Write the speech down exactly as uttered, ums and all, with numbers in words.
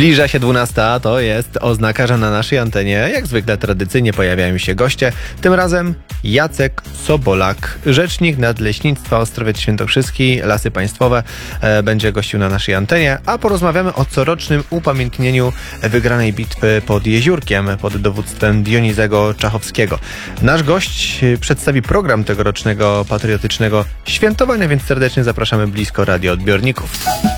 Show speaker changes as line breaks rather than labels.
Zbliża się dwunasta, to jest oznaka, że na naszej antenie jak zwykle tradycyjnie pojawiają się goście. Tym razem Jacek Sobolak, rzecznik Nadleśnictwa Ostrowiec Świętokrzyski, Lasy Państwowe, e, będzie gościł na naszej antenie, a porozmawiamy o corocznym upamiętnieniu wygranej bitwy pod Jeziórkiem pod dowództwem Dionizego Czachowskiego. Nasz gość przedstawi program tegorocznego patriotycznego świętowania, więc serdecznie zapraszamy blisko radioodbiorników.